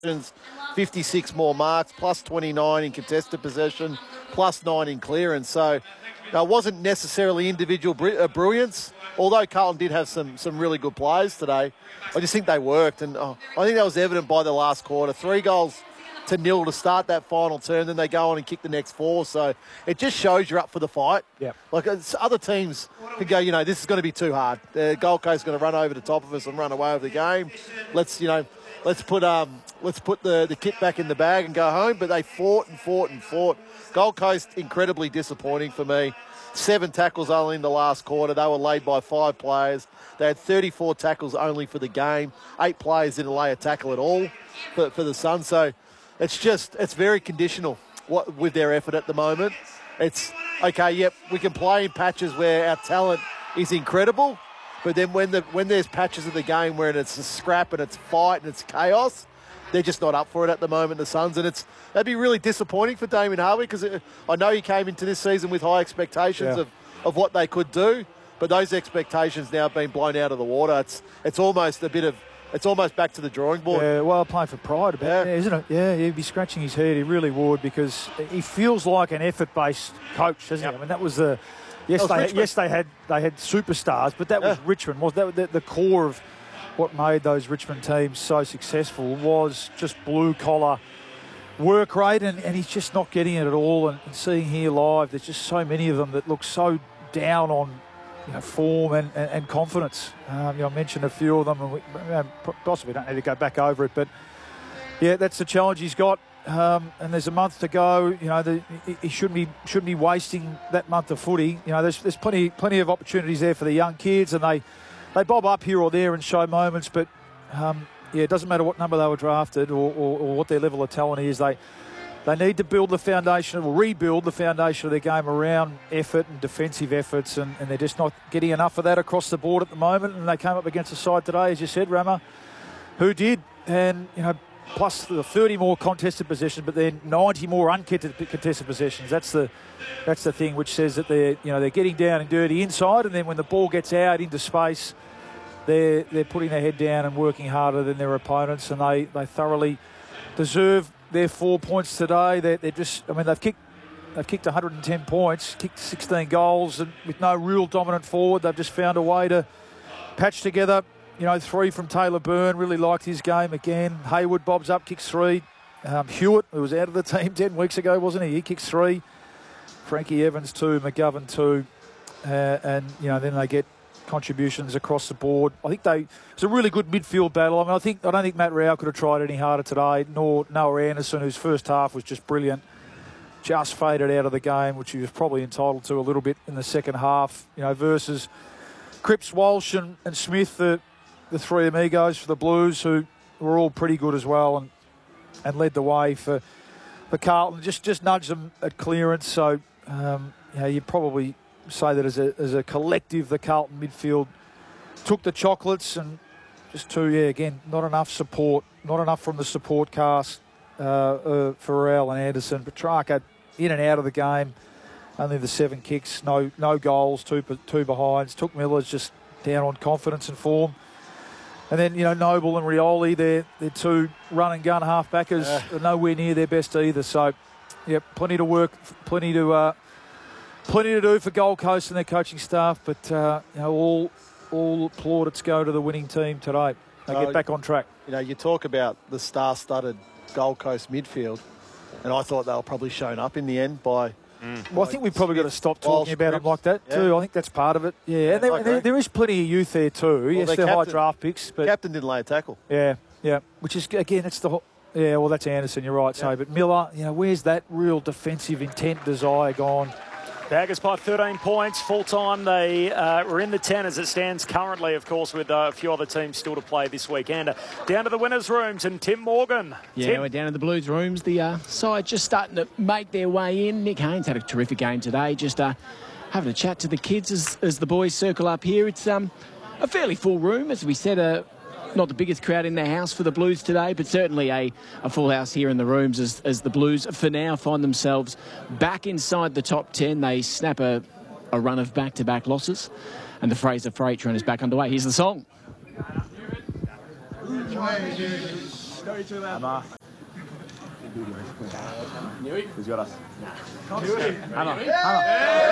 56 more marks, plus 29 in contested possession, plus 9 in clearance. So it wasn't necessarily individual brilliance, although Carlton did have some really good players today. I just think they worked, and I think that was evident by the last quarter. 3-0 to start that final term, then they go on and kick the next 4. So it just shows you're up for the fight. Yep. Like other teams could go, this is going to be too hard. Gold Coast is going to run over the top of us and run away with the game. Let's put the kit back in the bag and go home. But they fought and fought and fought. Gold Coast, incredibly disappointing for me. 7 tackles only in the last quarter. They were laid by 5 players. They had 34 tackles only for the game. 8 players didn't lay a tackle at all for the Suns. So it's very conditional with their effort at the moment. It's, okay, yep, we can play in patches where our talent is incredible, but then when there's patches of the game where it's a scrap and it's fight and it's chaos, they're just not up for it at the moment, the Suns. And that'd be really disappointing for Damien Harvey, because I know he came into this season with high expectations of what they could do, but those expectations now have been blown out of the water. It's almost back to the drawing board. Yeah, well, playing for pride, isn't it? Yeah, he'd be scratching his head. He really would, because he feels like an effort-based coach, doesn't he? I mean, that was the... Yes, they had superstars, but that was Richmond. The core of what made those Richmond teams so successful was just blue-collar work rate, and he's just not getting it at all. And seeing here live, there's just so many of them that look so down on form and confidence. I mentioned a few of them, and we possibly don't need to go back over it, but yeah, that's the challenge he's got. And there's a month to go. He shouldn't be wasting that month of footy. There's plenty of opportunities there for the young kids, and they bob up here or there and show moments. But it doesn't matter what number they were drafted or what their level of talent is. They need to build the foundation, or rebuild the foundation of their game around effort and defensive efforts, and they're just not getting enough of that across the board at the moment. And they came up against a side today, as you said, Rama, who did, and plus the 30 more contested possessions, but then 90 more uncontested possessions. That's the thing, which says that they're getting down and dirty inside, and then when the ball gets out into space, they're putting their head down and working harder than their opponents, and they thoroughly deserve their 4 points today. They've kicked 110 points, kicked 16 goals, and with no real dominant forward, they've just found a way to patch together. 3 from Taylor Byrne, really liked his game again. Hayward bobs up, kicks 3. Hewitt, who was out of the team 10 weeks ago, wasn't he? He kicks 3. Frankie Evans 2, McGovern 2, and then they get contributions across the board. I think it's a really good midfield battle. I don't think Matt Rao could have tried any harder today, nor Noah Anderson, whose first half was just brilliant. Just faded out of the game, which he was probably entitled to a little bit in the second half. Versus Cripps, Walsh, and Smith, the 3 amigos for the Blues, who were all pretty good as well, and led the way for Carlton. Just nudged them at clearance. So you probably say that as a collective, the Carlton midfield took the chocolates, and just again, not enough support, not enough from the support cast for Rowell and Anderson. Petrarca in and out of the game, only the 7 kicks, no goals, two behinds. Took Miller's just down on confidence and form. And then, Noble and Rioli, they're 2 run and gun half-backers, are nowhere near their best either. So, plenty to work, plenty to do for Gold Coast and their coaching staff. But, all plaudits go to the winning team today. They get back on track. You talk about the star-studded Gold Coast midfield, and I thought they were probably shown up in the end by... Well, I think we've probably got to stop talking about it like that too. I think that's part of it. Yeah, and there is plenty of youth there too. Well, yes, they're high draft picks, but captain didn't lay a tackle. Yeah. Which is again, it's the well, that's Anderson. You're right. So, but Miller, where's that real defensive intent, desire gone? Baggers by 13 points, full-time. They were in the 10 as it stands currently, of course, with a few other teams still to play this weekend. Down to the winners' rooms and Tim Morgan. Yeah, Tim. We're down to the Blues' rooms. The side just starting to make their way in. Nick Haynes had a terrific game today. Just having a chat to the kids as the boys circle up here. It's a fairly full room, as we said, not the biggest crowd in the house for the Blues today, but certainly a full house here in the rooms as the Blues, for now, find themselves back inside the top 10. They snap a run of back-to-back losses, and the Fraser Freight run is back underway. Here's the song. Hammer. Who's got us? Hammer.